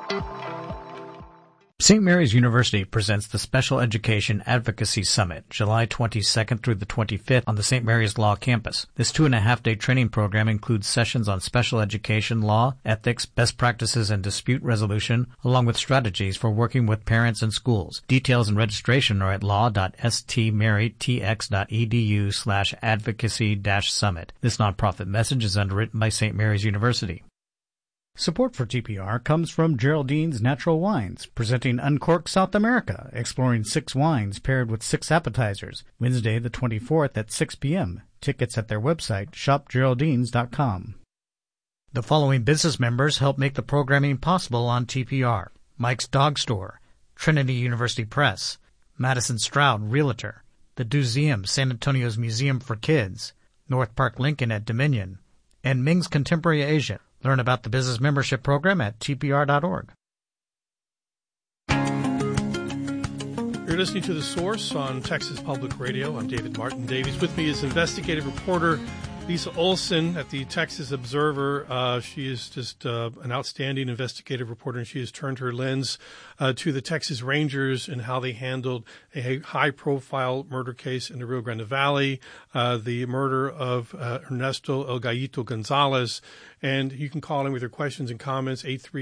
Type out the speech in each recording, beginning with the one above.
St. Mary's University presents the Special Education Advocacy Summit, July 22nd through the 25th on the St. Mary's Law Campus. This 2.5-day training program includes sessions on special education law, ethics, best practices, and dispute resolution, along with strategies for working with parents and schools. Details and registration are at law.stmarytx.edu/advocacy-summit. This nonprofit message is underwritten by St. Mary's University. Support for TPR comes from Geraldine's Natural Wines, presenting Uncorked South America, exploring 6 wines paired with 6 appetizers, Wednesday the 24th at 6 p.m. Tickets at their website, shopgeraldines.com. The following business members help make the programming possible on TPR: Mike's Dog Store, Trinity University Press, Madison Stroud Realtor, the Deuxième San Antonio's Museum for Kids, North Park Lincoln at Dominion, and Ming's Contemporary Asia. Learn about the business membership program at tpr.org. You're listening to The Source on Texas Public Radio. I'm David Martin Davies. With me is investigative reporter Lisa Olson at the Texas Observer. She is just an outstanding investigative reporter, and she has turned her lens to the Texas Rangers and how they handled a high-profile murder case in the Rio Grande Valley, the murder of Ernesto El Gallito Gonzalez. And you can call in with your questions and comments,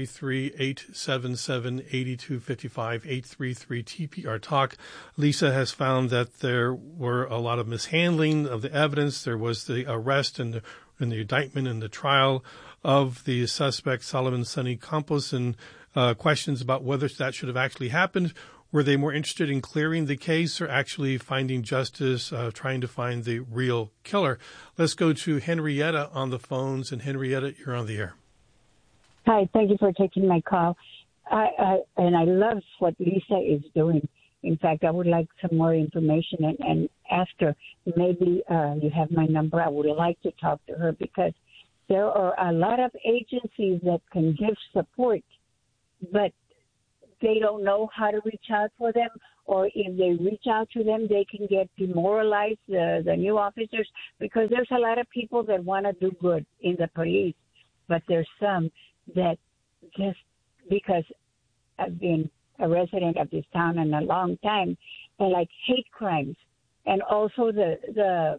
833-877-8255, 833-TPR-TALK. Lisa has found that there were a lot of mishandling of the evidence. There was the arrest and the indictment and the trial of the suspect, Solomon Sonny Campos, and questions about whether that should have actually happened. Were they more interested in clearing the case or actually finding justice, trying to find the real killer? Let's go to Henrietta on the phones. And Henrietta, you're on the air. Hi, thank you for taking my call. And I love what Lisa is doing. In fact, I would like some more information and ask her. Maybe you have my number. I would like to talk to her because there are a lot of agencies that can give support, but they don't know how to reach out for them, or if they reach out to them, they can get demoralized, the new officers, because there's a lot of people that want to do good in the police, but there's some that just because I've been a resident of this town in a long time, and like hate crimes, and also the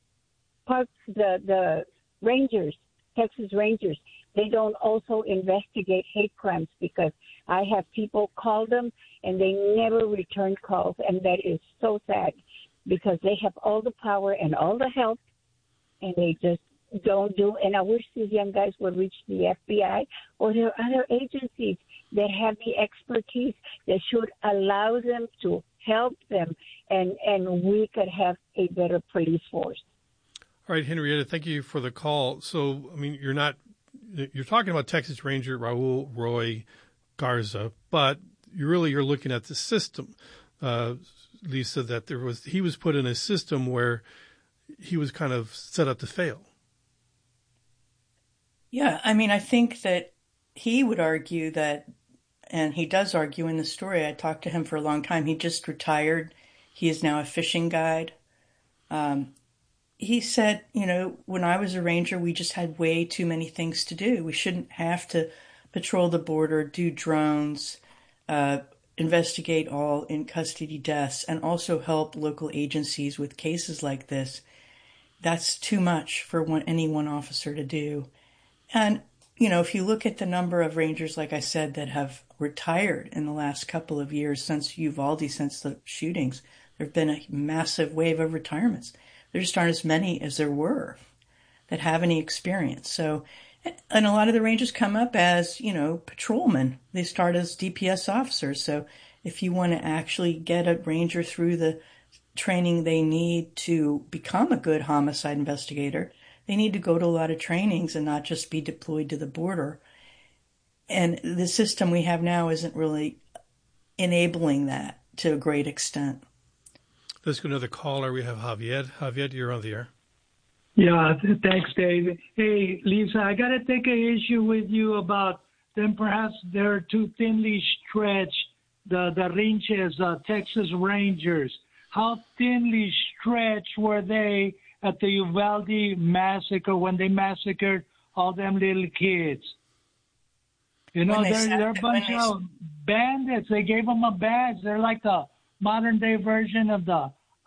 Rangers, Texas Rangers, they don't also investigate hate crimes because I have people call them and they never return calls, and that is so sad because they have all the power and all the help, and they just don't do. And I wish these young guys would reach the FBI or there are other agencies that have the expertise that should allow them to help them, and we could have a better police force. All right, Henrietta, thank you for the call. So, I mean, you're talking about Texas Ranger Raul Roy Garza, but you're looking at the system, Lisa, that he was put in a system where he was kind of set up to fail. Yeah, I mean, I think that he would argue that, and he does argue in the story, I talked to him for a long time, he just retired. He is now a fishing guide. He said, when I was a ranger, we just had way too many things to do. We shouldn't have to patrol the border, do drones, investigate all in custody deaths, and also help local agencies with cases like this. That's too much for any one officer to do. And, if you look at the number of rangers, like I said, that have retired in the last couple of years since Uvalde, since the shootings, there have been a massive wave of retirements. There just aren't as many as there were that have any experience. So, and a lot of the rangers come up as, patrolmen. They start as DPS officers. So if you want to actually get a ranger through the training they need to become a good homicide investigator, they need to go to a lot of trainings and not just be deployed to the border. And the system we have now isn't really enabling that to a great extent. Let's go to another caller. We have Javier. Javier, you're on the air. Yeah, thanks, Dave. Hey, Lisa, I got to take an issue with you about them. Perhaps they're too thinly stretched, the Rangers, Texas Rangers. How thinly stretched were they at the Uvalde massacre when they massacred all them little kids? You know, they're a bunch of bandits. They gave them a badge. They're like the modern day version of the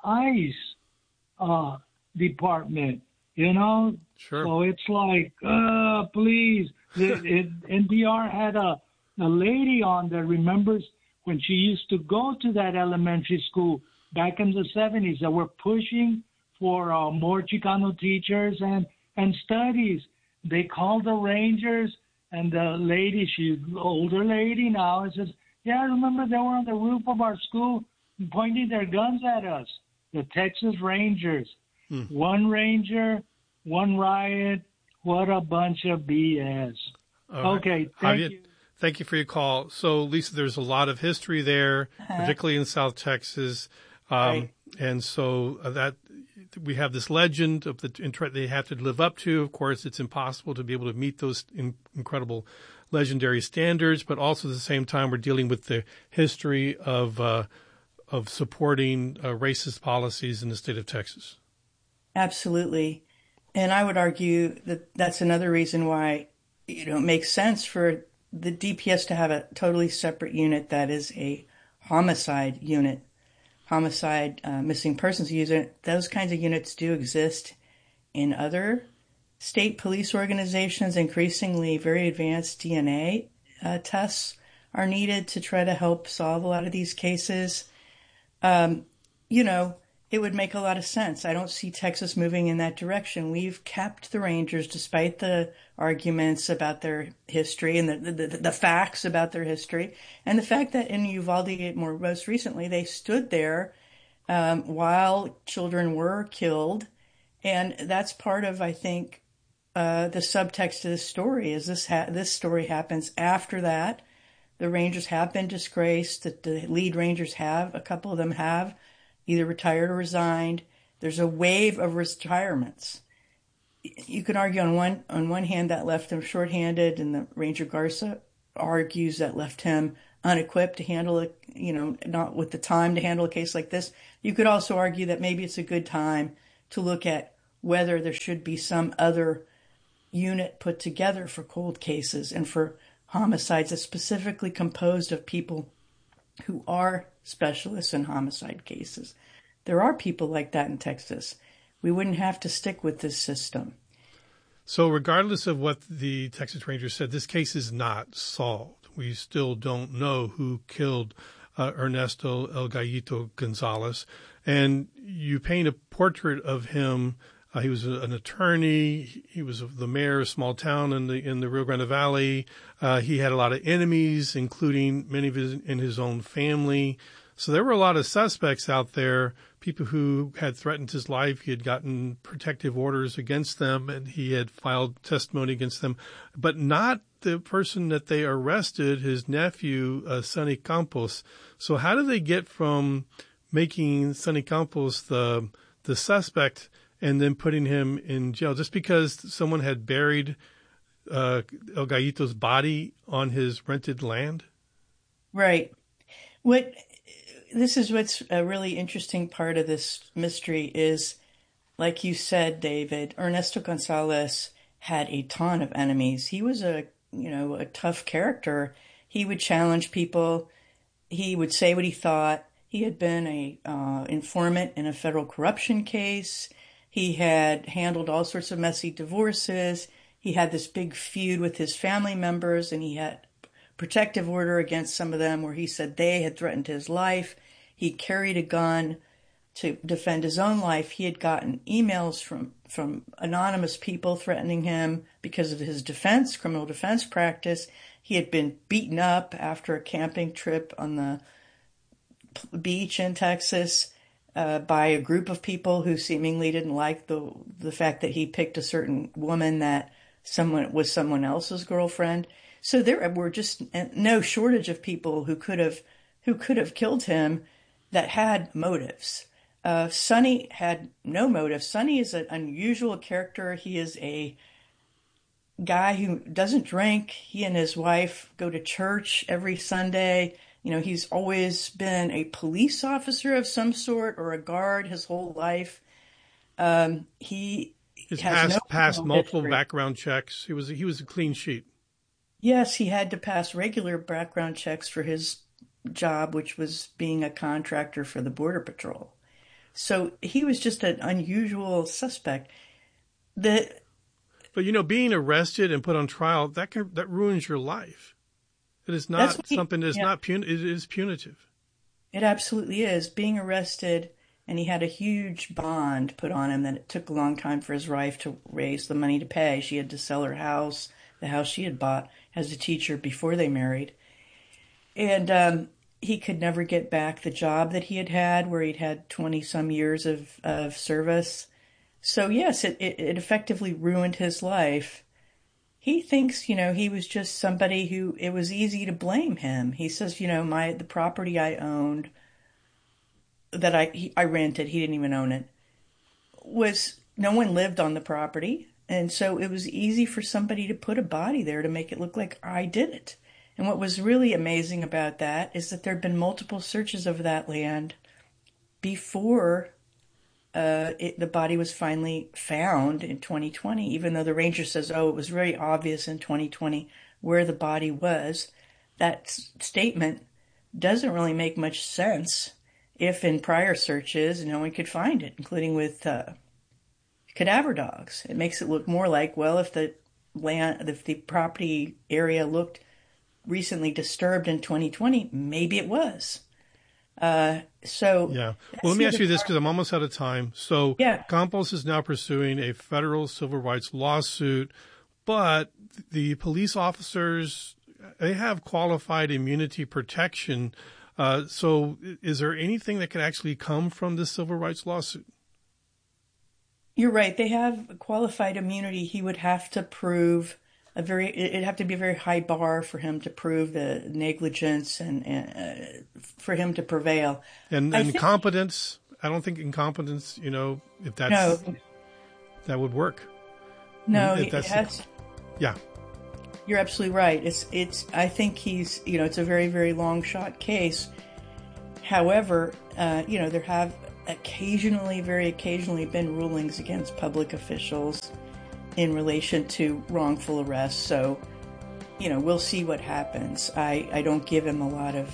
ICE department, you know? Sure. So it's like, please. NPR had a lady on that remembers when she used to go to that elementary school back in the 70s that were pushing for more Chicano teachers and studies. They called the Rangers, and the lady, she's an older lady now, and says, yeah, I remember they were on the roof of our school pointing their guns at us, the Texas Rangers. One Ranger, one riot. What a bunch of BS. Okay, thank you. Thank you for your call. So, Lisa, there's a lot of history there, particularly in South Texas. Right. And so that we have this legend of they have to live up to. Of course, it's impossible to be able to meet those incredible legendary standards, but also at the same time, we're dealing with the history of supporting racist policies in the state of Texas. Absolutely. And I would argue that that's another reason why, it makes sense for the DPS to have a totally separate unit that is a homicide unit, missing persons unit. Those kinds of units do exist in other state police organizations. Increasingly, very advanced DNA tests are needed to try to help solve a lot of these cases. It would make a lot of sense. I don't see Texas moving in that direction. We've kept the Rangers despite the arguments about their history and the facts about their history. And the fact that in Uvalde, most recently, they stood there while children were killed. And that's part of, I think, the subtext of this story is this story happens after that. The Rangers have been disgraced. The lead Rangers a couple of them have either retired or resigned. There's a wave of retirements. You can argue on one hand that left him shorthanded, and the Ranger Garza argues that left him unequipped to handle it, not with the time to handle a case like this. You could also argue that maybe it's a good time to look at whether there should be some other unit put together for cold cases and for homicides that's specifically composed of people who are specialists in homicide cases. There are people like that in Texas. We wouldn't have to stick with this system. So regardless of what the Texas Rangers said, this case is not solved. We still don't know who killed Ernesto El Gallito Gonzalez. And you paint a portrait of him. He was an attorney. He was the mayor of a small town in the Rio Grande Valley. He had a lot of enemies, including many of in his own family. So there were a lot of suspects out there, people who had threatened his life. He had gotten protective orders against them, and he had filed testimony against them, but not the person that they arrested, his nephew, Sonny Campos. So how do they get from making Sonny Campos the suspect and then putting him in jail just because someone had buried El Gallito's body on his rented land? Right. This is what's a really interesting part of this mystery is, like you said, David, Ernesto Gonzalez had a ton of enemies. He was a tough character. He would challenge people. He would say what he thought. He had been a informant in a federal corruption case. He had handled all sorts of messy divorces. He had this big feud with his family members, and he had protective order against some of them where he said they had threatened his life. He carried a gun to defend his own life. He had gotten emails from anonymous people threatening him because of his criminal defense practice. He had been beaten up after a camping trip on the beach in Texas by a group of people who seemingly didn't like the fact that he picked a certain woman that was someone else's girlfriend. So there were just no shortage of people who could have killed him that had motives. Sonny had no motive. Sonny is an unusual character. He is a guy who doesn't drink. He and his wife go to church every Sunday. He's always been a police officer of some sort or a guard his whole life. He has passed multiple background checks. He was a clean sheet. Yes, he had to pass regular background checks for his job, which was being a contractor for the Border Patrol. So he was just an unusual suspect. But being arrested and put on trial, that ruins your life. It is not something that is not punitive. It is punitive. It absolutely is. Being arrested, and he had a huge bond put on him that it took a long time for his wife to raise the money to pay. She had to sell her house, the house she had bought as a teacher before they married. And he could never get back the job that he had where he'd had 20-some years of service. So, yes, it effectively ruined his life. He thinks, he was just somebody who, it was easy to blame him. He says, the property I owned, that I rented, he didn't even own it, no one lived on the property. And so it was easy for somebody to put a body there to make it look like I did it. And what was really amazing about that is that there had been multiple searches of that land before the body was finally found in 2020, even though the ranger says, it was very obvious in 2020 where the body was. That statement doesn't really make much sense if in prior searches no one could find it, including with cadaver dogs. It makes it look more like, if the property area looked recently disturbed in 2020, maybe it was. Well, let me ask you this, because I'm almost out of time. So Campos is now pursuing a federal civil rights lawsuit, but the police officers, they have qualified immunity protection. So is there anything that could actually come from this civil rights lawsuit? You're right. They have qualified immunity. He would have to prove it'd have to be a very high bar for him to prove the negligence and for him to prevail. And incompetence, I don't think incompetence, if that's, that would work. No, it has. Yeah. You're absolutely right. I think he's, it's a very, very long shot case. However, there have very occasionally been rulings against public officials in relation to wrongful arrest. So, we'll see what happens. I don't give him a lot of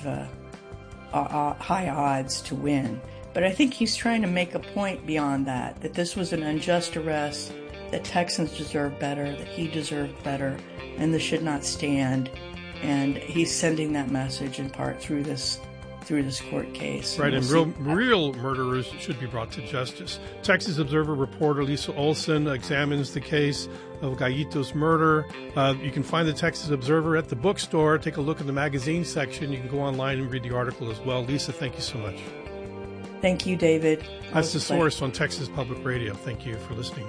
high odds to win. But I think he's trying to make a point beyond that this was an unjust arrest, that Texans deserve better, that he deserved better, and this should not stand. And he's sending that message in part through this court case. Right, and real murderers should be brought to justice. Texas Observer reporter Lisa Olson examines the case of Gallito's murder. You can find the Texas Observer at the bookstore. Take a look at the magazine section. You can go online and read the article as well. Lisa, thank you so much. Thank you, David. That's The Source on Texas Public Radio. Thank you for listening.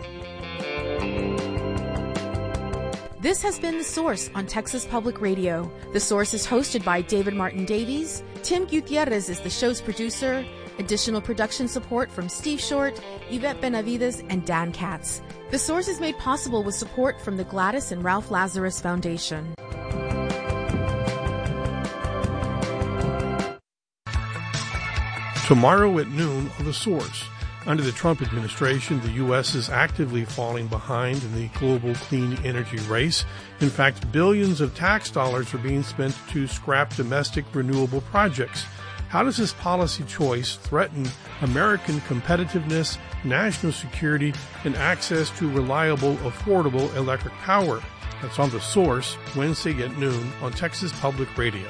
This has been The Source on Texas Public Radio. The Source is hosted by David Martin Davies. Tim Gutierrez is the show's producer. Additional production support from Steve Short, Yvette Benavides, and Dan Katz. The Source is made possible with support from the Gladys and Ralph Lazarus Foundation. Tomorrow at noon on The Source. Under the Trump administration, the U.S. is actively falling behind in the global clean energy race. In fact, billions of tax dollars are being spent to scrap domestic renewable projects. How does this policy choice threaten American competitiveness, national security, and access to reliable, affordable electric power? That's on The Source, Wednesday at noon on Texas Public Radio.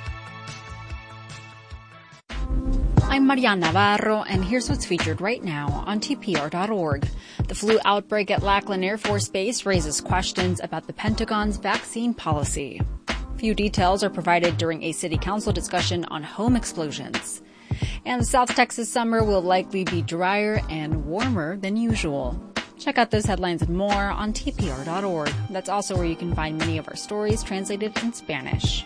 I'm Marian Navarro, and here's what's featured right now on TPR.org. The flu outbreak at Lackland Air Force Base raises questions about the Pentagon's vaccine policy. Few details are provided during a city council discussion on home explosions. And the South Texas summer will likely be drier and warmer than usual. Check out those headlines and more on TPR.org. That's also where you can find many of our stories translated in Spanish.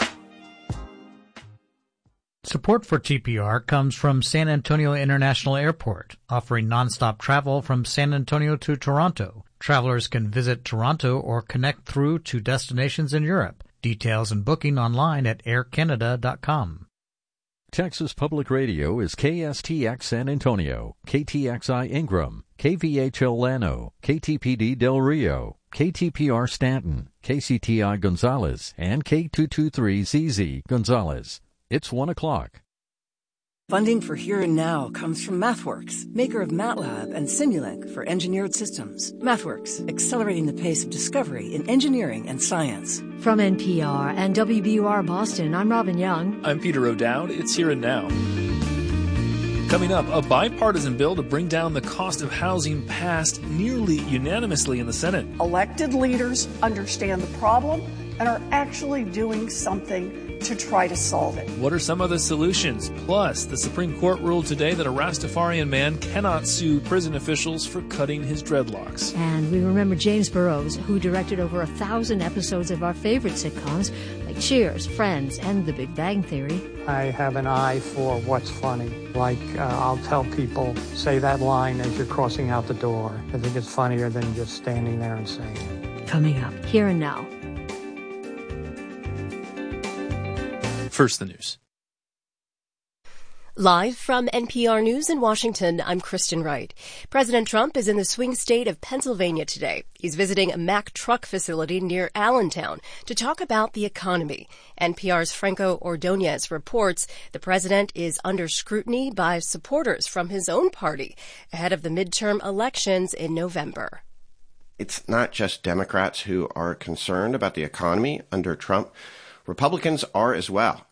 Support for TPR comes from San Antonio International Airport, offering nonstop travel from San Antonio to Toronto. Travelers can visit Toronto or connect through to destinations in Europe. Details and booking online at aircanada.com. Texas Public Radio is KSTX San Antonio, KTXI Ingram, KVHL Llano, KTPD Del Rio, KTPR Stanton, KCTI Gonzales, and K223ZZ Gonzales. It's 1 o'clock. Funding for Here and Now comes from MathWorks, maker of MATLAB and Simulink for engineered systems. MathWorks, accelerating the pace of discovery in engineering and science. From NPR and WBUR Boston, I'm Robin Young. I'm Peter O'Dowd. It's Here and Now. Coming up, a bipartisan bill to bring down the cost of housing passed nearly unanimously in the Senate. Elected leaders understand the problem and are actually doing something to try to solve it. What are some of the solutions? Plus, the Supreme Court ruled today that a Rastafarian man cannot sue prison officials for cutting his dreadlocks. And we remember James Burrows, who directed over 1,000 episodes of our favorite sitcoms, like Cheers, Friends, and The Big Bang Theory. I have an eye for what's funny. Like, I'll tell people, say that line as you're crossing out the door. I think it's funnier than just standing there and saying it. Coming up, Here and Now. First, the news. Live from NPR News in Washington, I'm Kristen Wright. President Trump is in the swing state of Pennsylvania today. He's visiting a Mack truck facility near Allentown to talk about the economy. NPR's Franco Ordonez reports the president is under scrutiny by supporters from his own party ahead of the midterm elections in November. It's not just Democrats who are concerned about the economy under Trump. Republicans are as well.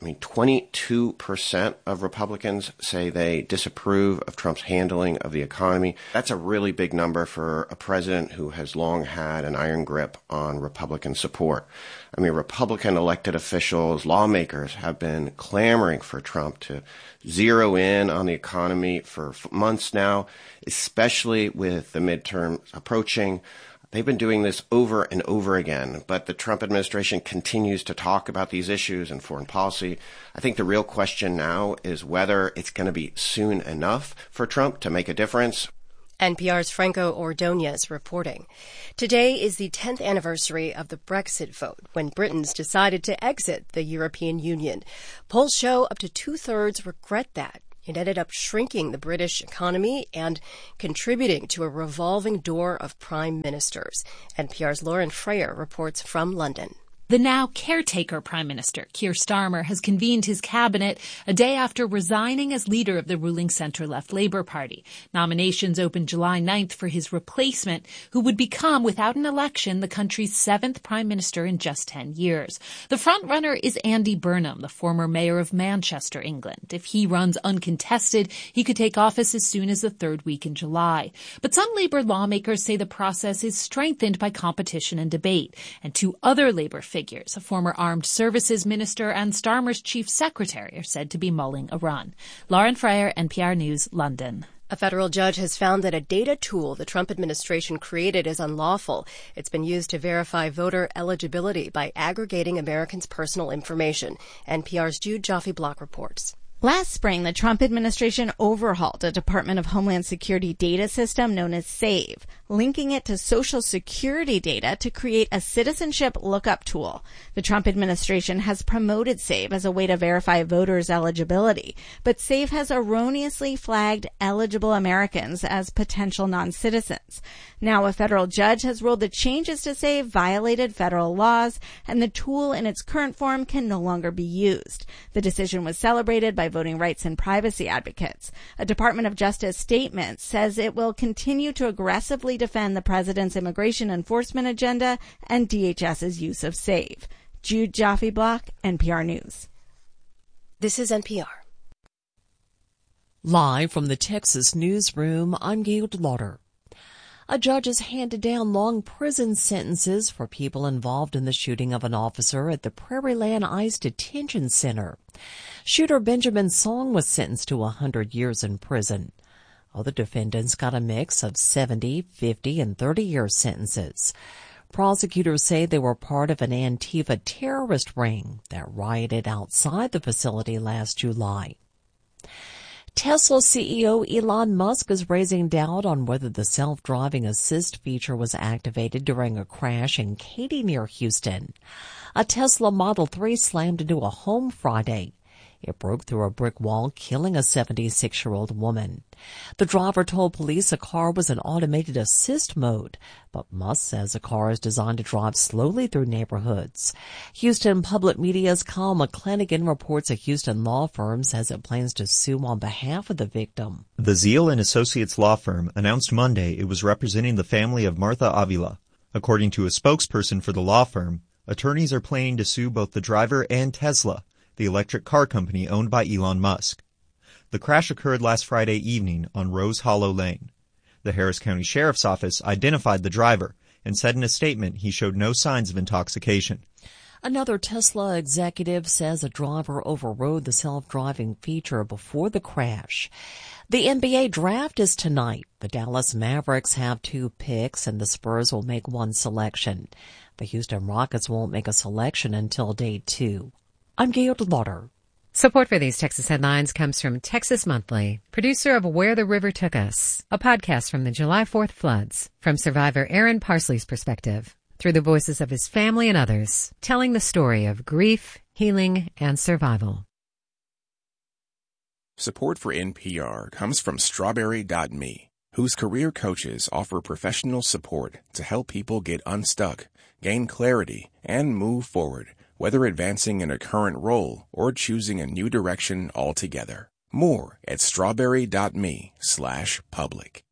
22% of Republicans say they disapprove of Trump's handling of the economy. That's a really big number for a president who has long had an iron grip on Republican support. Republican elected officials, lawmakers have been clamoring for Trump to zero in on the economy for months now, especially with the midterms approaching. They've been doing this over and over again, but the Trump administration continues to talk about these issues and foreign policy. I think the real question now is whether it's going to be soon enough for Trump to make a difference. NPR's Franco Ordonez reporting. Today is the 10th anniversary of the Brexit vote, when Britons decided to exit the European Union. Polls show up to two-thirds regret that. It ended up shrinking the British economy and contributing to a revolving door of prime ministers. NPR's Lauren Freyer reports from London. The now caretaker Prime Minister, Keir Starmer, has convened his cabinet a day after resigning as leader of the ruling centre-left Labour Party. Nominations opened July 9th for his replacement, who would become, without an election, the country's 7th Prime Minister in just 10 years. The frontrunner is Andy Burnham, the former mayor of Manchester, England. If he runs uncontested, he could take office as soon as the third week in July. But some Labour lawmakers say the process is strengthened by competition and debate. And two other Labour figures, a former Armed Services Minister and Starmer's Chief Secretary, are said to be mulling a run. Lauren Freyer, NPR News, London. A federal judge has found that a data tool the Trump administration created is unlawful. It's been used to verify voter eligibility by aggregating Americans' personal information. NPR's Jude Joffe-Block reports. Last spring, the Trump administration overhauled a Department of Homeland Security data system known as SAVE, linking it to Social Security data to create a citizenship lookup tool. The Trump administration has promoted SAVE as a way to verify voters' eligibility, but SAVE has erroneously flagged eligible Americans as potential non-citizens. Now, a federal judge has ruled the changes to SAVE violated federal laws, and the tool in its current form can no longer be used. The decision was celebrated by voting rights and privacy advocates. A Department of Justice statement says it will continue to aggressively defend the president's immigration enforcement agenda and DHS's use of SAVE. Jude Joffe-Block, NPR News. This is NPR. Live from the Texas newsroom, I'm Gail Lauder. A judge has handed down long prison sentences for people involved in the shooting of an officer at the Prairieland ICE Detention Center. Shooter Benjamin Song was sentenced to 100 years in prison. Other defendants got a mix of 70, 50, and 30-year sentences. Prosecutors say they were part of an Antifa terrorist ring that rioted outside the facility last July. Tesla CEO Elon Musk is raising doubt on whether the self-driving assist feature was activated during a crash in Katy near Houston. A Tesla Model 3 slammed into a home Friday. It broke through a brick wall, killing a 76-year-old woman. The driver told police a car was in automated assist mode, but Musk says the car is designed to drive slowly through neighborhoods. Houston Public Media's Kyle McClanagan reports a Houston law firm says it plans to sue on behalf of the victim. The Zeal & Associates law firm announced Monday it was representing the family of Martha Avila. According to a spokesperson for the law firm, attorneys are planning to sue both the driver and Tesla, the electric car company owned by Elon Musk. The crash occurred last Friday evening on Rose Hollow Lane. The Harris County Sheriff's Office identified the driver and said in a statement he showed no signs of intoxication. Another Tesla executive says a driver overrode the self-driving feature before the crash. The NBA draft is tonight. The Dallas Mavericks have 2 picks and the Spurs will make 1 selection. The Houston Rockets won't make a selection until day 2. I'm Gail DeLauder. Support for these Texas headlines comes from Texas Monthly, producer of Where the River Took Us, a podcast from the July 4th floods, from survivor Aaron Parsley's perspective, through the voices of his family and others, telling the story of grief, healing, and survival. Support for NPR comes from Strawberry.me, whose career coaches offer professional support to help people get unstuck, gain clarity, and move forward, whether advancing in a current role or choosing a new direction altogether. More at strawberry.me/public.